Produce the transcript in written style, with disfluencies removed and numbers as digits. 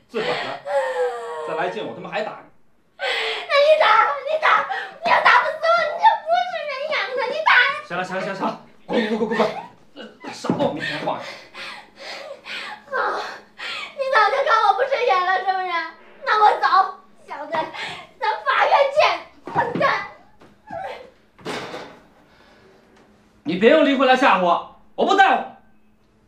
最管了，再来劲我他妈还打你！ 那你打，你要打不死我，你就不是人样的，你打！ 行了，滚！少在我面前晃悠！ 好，你早就看我不顺眼了是不是？那我走，小子，咱法院见，混蛋！ 你别用离婚来吓唬我，我不在乎。